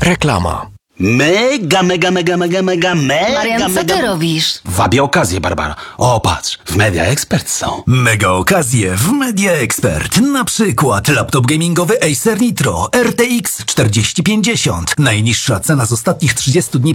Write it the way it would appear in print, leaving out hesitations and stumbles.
Reklama. Mega. Marian, co ty robisz? Wabię okazję, Barbara. O, patrz, w Media Expert są. Mega okazje w Media Expert. Na przykład laptop gamingowy Acer Nitro RTX 4050. Najniższa cena z ostatnich 30 dni